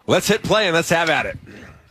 Let's hit play and let's have at it.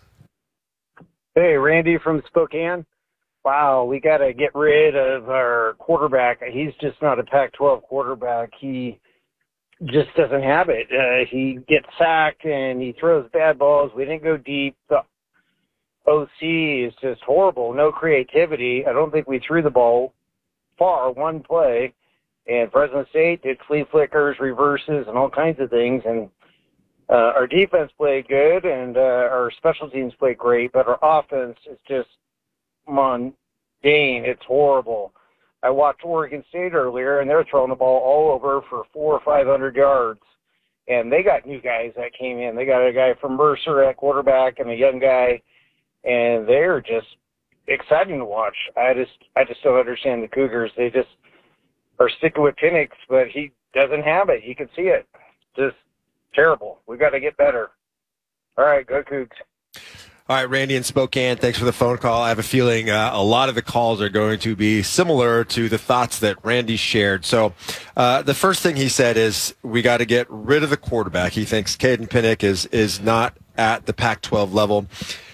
Hey, Randy from Spokane. Wow, we got to get rid of our quarterback. He's just not a Pac-12 quarterback. He just doesn't have it. He gets sacked and he throws bad balls. We didn't go deep. The OC is just horrible. No creativity. I don't think we threw the ball far one play. And Fresno State did flea flickers, reverses, and all kinds of things. And our defense played good, and our special teams played great, but our offense is just mundane. It's horrible. I watched Oregon State earlier, and they're throwing the ball all over for 400 or 500 yards. And they got new guys that came in. They got a guy from Mercer at quarterback and a young guy, and they're just exciting to watch. I just don't understand the Cougars. They just are sticking with Penix, but he doesn't have it. You can see it. Just terrible. We got to get better. All right, go Cougs. All right, Randy in Spokane, thanks for the phone call. I have a feeling a lot of the calls are going to be similar to the thoughts that Randy shared. So the first thing he said is we got to get rid of the quarterback. He thinks Caden Penix is not at the Pac-12 level.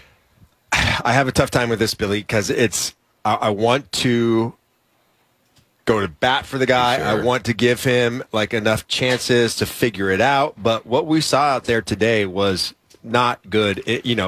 I have a tough time with this, Billy, because I want to go to bat for the guy. Sure. I want to give him enough chances to figure it out. But what we saw out there today was not good,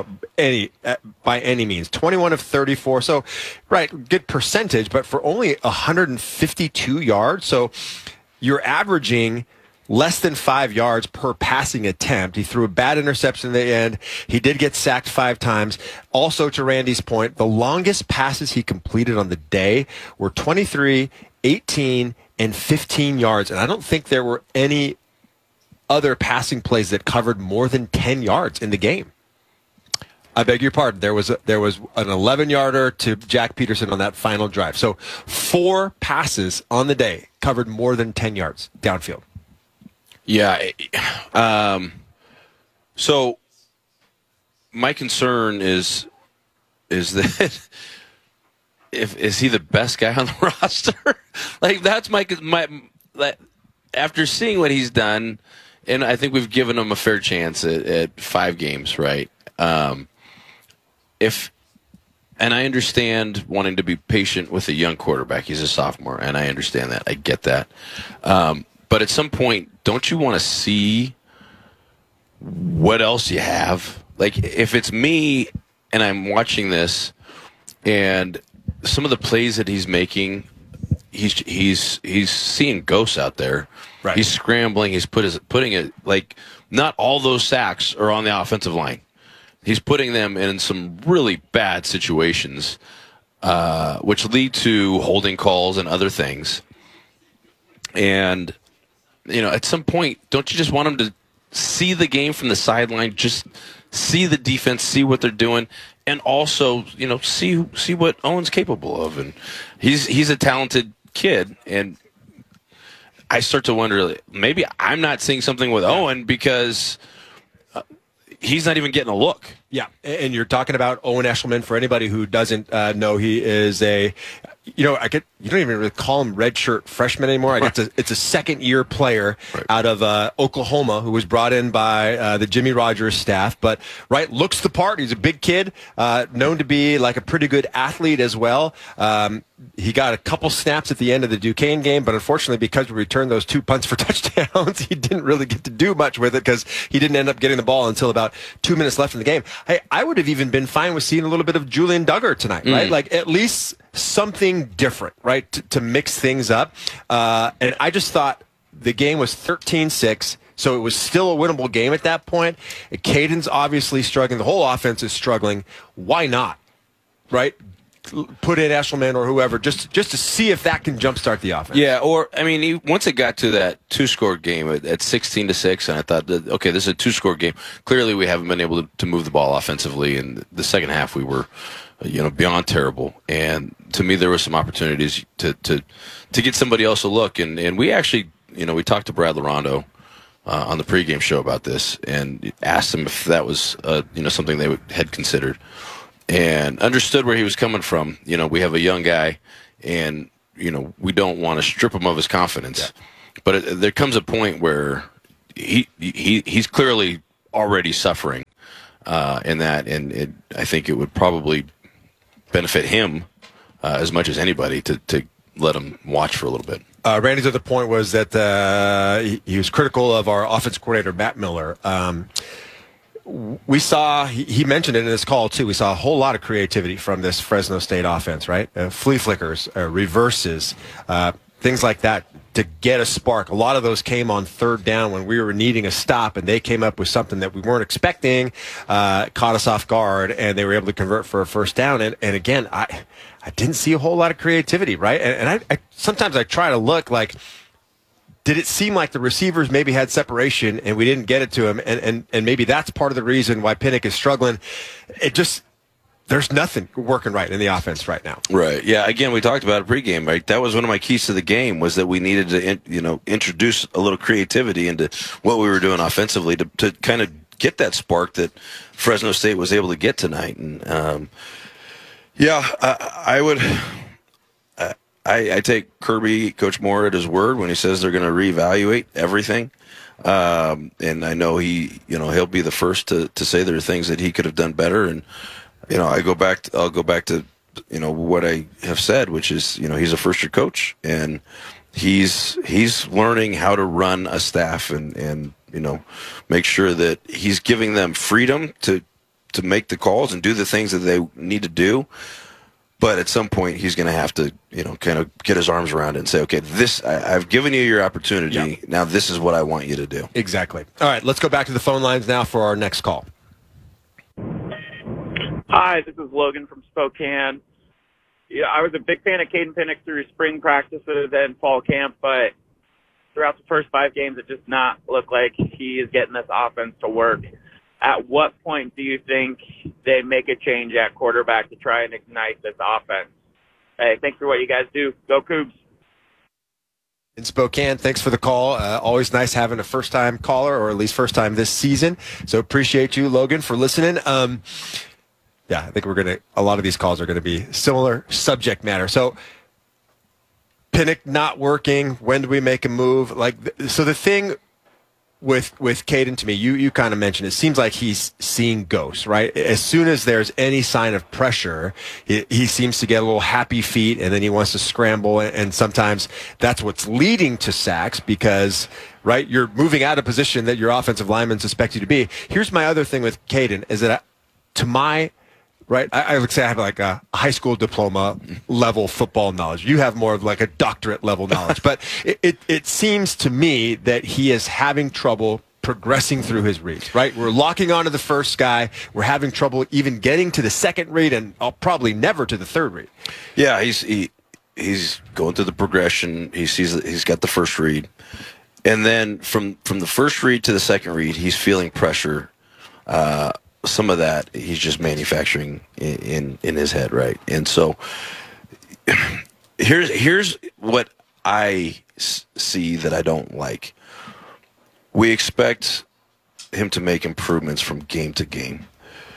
by any means. 21 of 34. So, right, good percentage, but for only 152 yards. So you're averaging less than 5 yards per passing attempt. He threw a bad interception in the end. He did get sacked 5 times. Also, to Randy's point, the longest passes he completed on the day were 23, 18, and 15 yards. And I don't think there were any other passing plays that covered more than 10 yards in the game. I beg your pardon. There was an 11-yarder to Jack Peterson on that final drive. So 4 passes on the day covered more than 10 yards downfield. Yeah. So my concern is that is he the best guy on the roster? That's my after seeing what he's done, and I think we've given him a fair chance at 5 games, right? And I understand wanting to be patient with a young quarterback. He's a sophomore, and I understand that. I get that. But at some point, don't you want to see what else you have? If it's me and I'm watching this, and some of the plays that he's making, he's seeing ghosts out there. Right. He's scrambling. He's putting it not all those sacks are on the offensive line. He's putting them in some really bad situations, which lead to holding calls and other things. And at some point, don't you just want him to see the game from the sideline, just see the defense, see what they're doing, and also see what Owen's capable of? And he's a talented kid, and I start to wonder, maybe I'm not seeing something with Owen because he's not even getting a look. Yeah, and you're talking about Owen Eshelman. For anybody who doesn't know, he is you don't even really call him redshirt freshman anymore. It's a second-year player out of Oklahoma who was brought in by the Jimmy Rogers staff. But, looks the part. He's a big kid, known to be a pretty good athlete as well. He got a couple snaps at the end of the Duquesne game, but unfortunately, because we returned those 2 punts for touchdowns, he didn't really get to do much with it because he didn't end up getting the ball until about 2 minutes left in the game. Hey, I would have even been fine with seeing a little bit of Julian Duggar tonight, right? At least something different, right, to mix things up. And I just thought the game was 13-6, so it was still a winnable game at that point. Caden's obviously struggling. The whole offense is struggling. Why not, right? Put in Eshelman or whoever just to see if that can jumpstart the offense. Yeah, once it got to that 2-score game at 16-6, and I thought, okay, this is a 2-score game. Clearly, we haven't been able to move the ball offensively. In the second half, we were, beyond terrible. And to me, there were some opportunities to get somebody else a look. And we actually, we talked to Brad Larondo on the pregame show about this and asked him if that was, something they had considered. And understood where he was coming from. We have a young guy, and we don't want to strip him of his confidence. Yeah. But there comes a point where he's clearly already suffering in that, and I think it would probably benefit him as much as anybody to let him watch for a little bit. Randy's other point was that he was critical of our offensive coordinator, Matt Miller. We saw, he mentioned it in his call too, we saw a whole lot of creativity from this Fresno State offense, right? Flea flickers, reverses, things like that to get a spark. A lot of those came on third down when we were needing a stop, and they came up with something that we weren't expecting, caught us off guard, and they were able to convert for a first down. And again, I didn't see a whole lot of creativity, right? And I sometimes I try to look like, did it seem like the receivers maybe had separation and we didn't get it to him? And maybe that's part of the reason why Pinnock is struggling. There's nothing working right in the offense right now. Right. Yeah. Again, we talked about it pregame, right? That was one of my keys to the game, was that we needed to, introduce a little creativity into what we were doing offensively to kind of get that spark that Fresno State was able to get tonight. And, I would. I take Coach Moore at his word when he says they're going to reevaluate everything. And I know he'll be the first to say there are things that he could have done better. And, I'll go back to, what I have said, which is, he's a first year coach, and he's learning how to run a staff and make sure that he's giving them freedom to make the calls and do the things that they need to do. But at some point, he's going to have to, kind of get his arms around it and say, okay, I've given you your opportunity. Yep. Now this is what I want you to do. Exactly. All right, let's go back to the phone lines now for our next call. Hi, this is Logan from Spokane. Yeah, I was a big fan of Caden Pinnock through spring practices and fall camp, but throughout the first 5 games, it just not look like he is getting this offense to work. At what point do you think they make a change at quarterback to try and ignite this offense? Hey, thanks for what you guys do. Go Cougs. In Spokane, thanks for the call. Always nice having a first-time caller, or at least first time this season. So appreciate you, Logan, for listening. I think a lot of these calls are going to be similar subject matter. So Pinnock not working. When do we make a move? So the thing with Caden, to me, you kind of mentioned, it seems like he's seeing ghosts, right? As soon as there's any sign of pressure, he seems to get a little happy feet, and then he wants to scramble, and sometimes that's what's leading to sacks because, right, you're moving out of position that your offensive linemen suspect you to be. Here's my other thing with Caden, is that right, I would say I have like a high school diploma level football knowledge. You have more of like a doctorate level knowledge. But it seems to me that he is having trouble progressing through his reads, right? We're locking onto the first guy. We're having trouble even getting to the second read, and probably never to the third read. Yeah, he's going through the progression. He sees that he's got the first read. And then from the first read to the second read, he's feeling pressure. Some of that he's just manufacturing in his head, right? And so here's what I see that I don't like. We expect him to make improvements from game to game.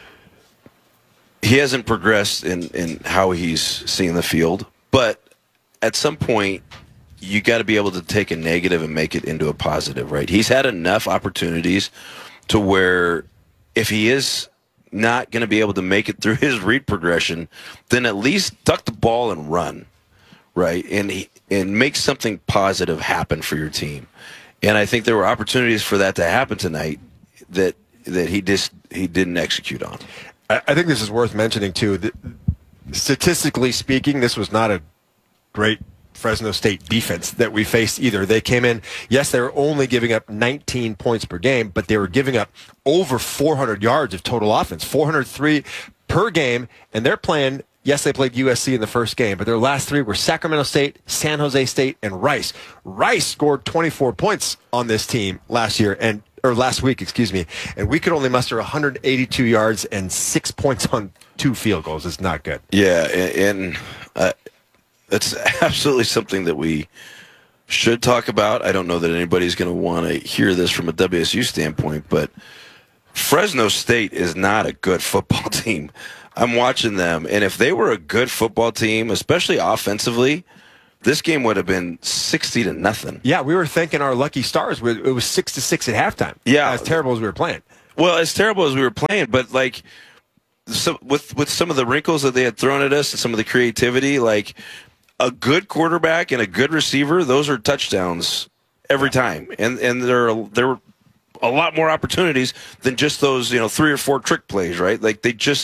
He hasn't progressed in how he's seeing the field, but at some point you got to be able to take a negative and make it into a positive, right? He's had enough opportunities to where if he is not going to be able to make it through his read progression, then at least duck the ball and run, right? And make something positive happen for your team. And I think there were opportunities for that to happen tonight that he didn't execute on. I think this is worth mentioning too. Statistically speaking, this was not a great Fresno State defense that we faced either. They came in, yes, they were only giving up 19 points per game, but they were giving up over 400 yards of total offense, 403 per game, and they're playing, yes, they played USC in the first game, but their last 3 were Sacramento State, San Jose State, and Rice. Rice scored 24 points on this team last week, and we could only muster 182 yards and 6 points on 2 field goals. It's not good. Yeah, and that's absolutely something that we should talk about. I don't know that anybody's going to want to hear this from a WSU standpoint, but Fresno State is not a good football team. I'm watching them, and if they were a good football team, especially offensively, this game would have been 60-0. Yeah, we were thinking our lucky stars. It was 6-6 at halftime. Yeah, as terrible as we were playing. Well, as terrible as we were playing, but like with some of the wrinkles that they had thrown at us and some of the creativity, like a good quarterback and a good receiver, those are touchdowns every time. And there were a lot more opportunities than just those, 3 or 4 trick plays, right? Like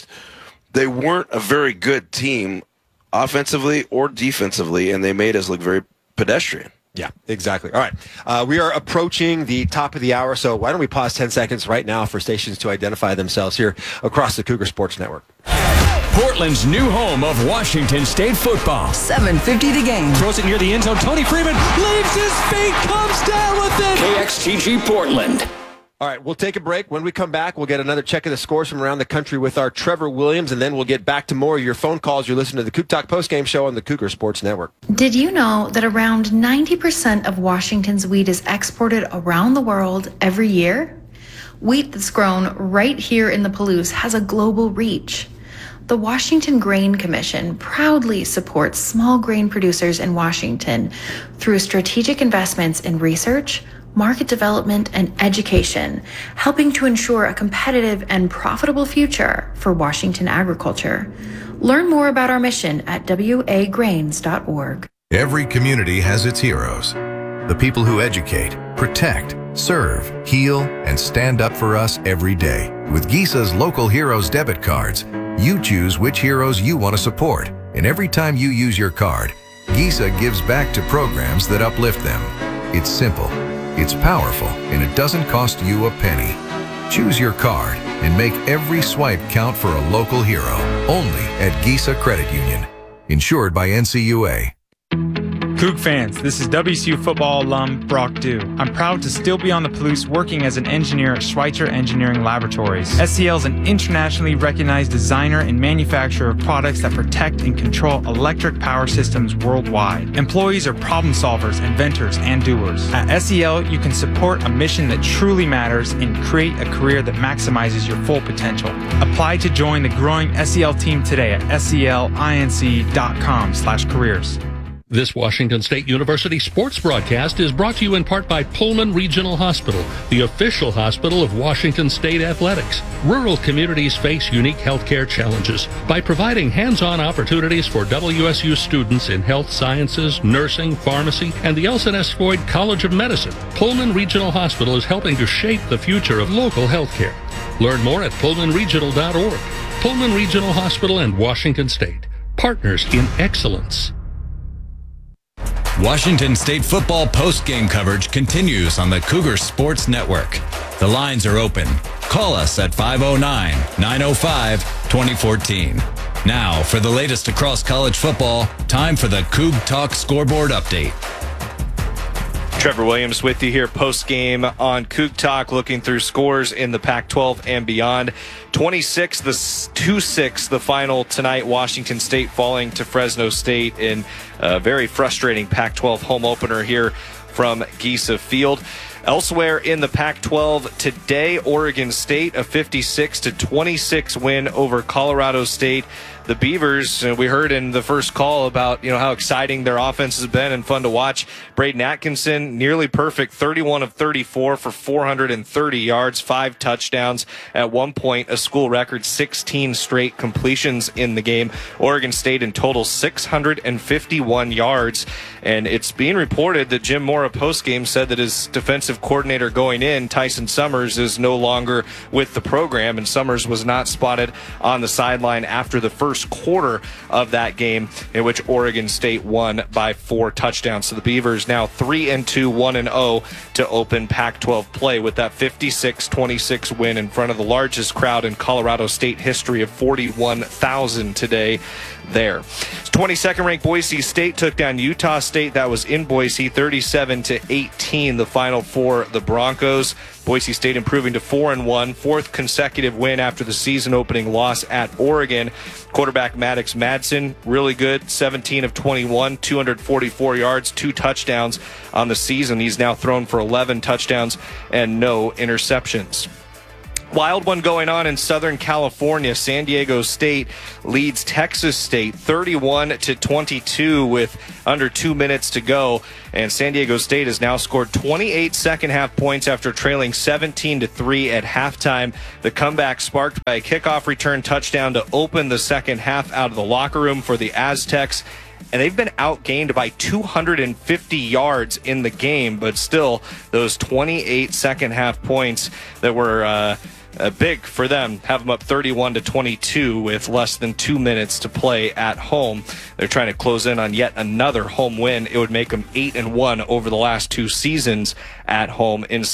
they weren't a very good team offensively or defensively, and they made us look very pedestrian. Yeah, exactly. All right. We are approaching the top of the hour, so why don't we pause 10 seconds right now for stations to identify themselves here across the Cougar Sports Network. Portland's new home of Washington State football. 7:50 the game. Throws it near the end zone. Tony Freeman leaves his feet, comes down with it. KXGG Portland. All right, we'll take a break. When we come back, we'll get another check of the scores from around the country with our Trevor Williams, and then we'll get back to more of your phone calls. You're listening to the Coop Talk postgame show on the Cougar Sports Network. Did you know that around 90% of Washington's wheat is exported around the world every year? Wheat that's grown right here in the Palouse has a global reach. The Washington Grain Commission proudly supports small grain producers in Washington through strategic investments in research, market development, and education, helping to ensure a competitive and profitable future for Washington agriculture. Learn more about our mission at wagrains.org. Every community has its heroes. The people who educate, protect, serve, heal, and stand up for us every day. With Gisa's Local Heroes debit cards, you choose which heroes you want to support. And every time you use your card, Gisa gives back to programs that uplift them. It's simple. It's powerful, and it doesn't cost you a penny. Choose your card and make every swipe count for a local hero. Only at Gisa Credit Union. Insured by NCUA. Coug fans, this is WCU football alum Brock Dew. I'm proud to still be on the Palouse working as an engineer at Schweitzer Engineering Laboratories. SEL is an internationally recognized designer and manufacturer of products that protect and control electric power systems worldwide. Employees are problem solvers, inventors, and doers. At SEL, you can support a mission that truly matters and create a career that maximizes your full potential. Apply to join the growing SEL team today at selinc.com/careers. This Washington State University sports broadcast is brought to you in part by Pullman Regional Hospital, the official hospital of Washington State Athletics. Rural communities face unique healthcare challenges. By providing hands-on opportunities for WSU students in health sciences, nursing, pharmacy, and the Elson S. Floyd College of Medicine, Pullman Regional Hospital is helping to shape the future of local healthcare. Learn more at pullmanregional.org. Pullman Regional Hospital and Washington State, partners in excellence. Washington State football post-game coverage continues on the Cougar Sports Network. The lines are open. Call us at 509-905-2014. Now, for the latest across college football, time for the Coug Talk scoreboard update. Trevor Williams with you here post-game on Coug Talk, looking through scores in the Pac-12 and beyond. 26-6 the final tonight. Washington State falling to Fresno State in a very frustrating Pac-12 home opener here from Gisa Field. Elsewhere in the Pac-12 today, Oregon State, a 56-26 win over Colorado State. The Beavers, we heard in the first call about how exciting their offense has been and fun to watch. Braden Atkinson, nearly perfect, 31 of 34 for 430 yards, 5 touchdowns. At one point, a school record 16 straight completions in the game. Oregon State in total 651 yards. And it's being reported that Jim Mora postgame said that his defensive coordinator going in, Tyson Summers, is no longer with the program, and Summers was not spotted on the sideline after the first quarter of that game, in which Oregon State won by 4 touchdowns. So the Beavers now 3-2, 1-0 to open Pac-12 play with that 56-26 win in front of the largest crowd in Colorado State history of 41,000 today there. 22nd ranked Boise State took down Utah State. That was in Boise, 37-18, the final for the Broncos. Boise State improving to 4-1, 4th consecutive win after the season opening loss at Oregon. Quarterback Maddox Madsen, really good, 17 of 21, 244 yards, 2 touchdowns on the season. He's now thrown for 11 touchdowns and no interceptions. Wild one going on in Southern California. San Diego State leads Texas State 31-22 with under 2 minutes to go. And San Diego State has now scored 28 second-half points after trailing 17-3 at halftime. The comeback sparked by a kickoff return touchdown to open the second half out of the locker room for the Aztecs. And they've been outgained by 250 yards in the game, but still those 28 second-half points that were big for them have them up 31-22 with less than 2 minutes to play at home. They're trying to close in on yet another home win. It would make them 8-1 over the last 2 seasons at home in